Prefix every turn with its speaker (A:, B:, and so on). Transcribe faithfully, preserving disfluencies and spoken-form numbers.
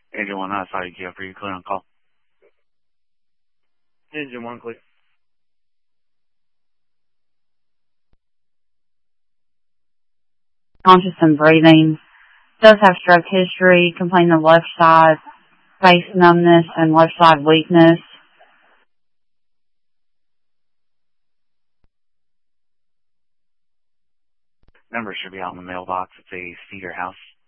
A: Engine one, I saw you queue for you. Clear on call.
B: Engine one, clear.
C: Conscious and breathing. Does have stroke history, complaint of left side face numbness and left side weakness.
A: Number should be out in the mailbox. It's a Cedar House.